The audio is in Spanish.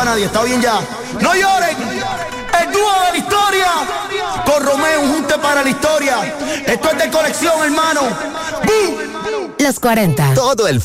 para nadie, está bien ya. No lloren, el dúo de la historia, con Romeo, un junte para la historia. Esto es de colección, hermano. ¡Bum! Los 40. Todo el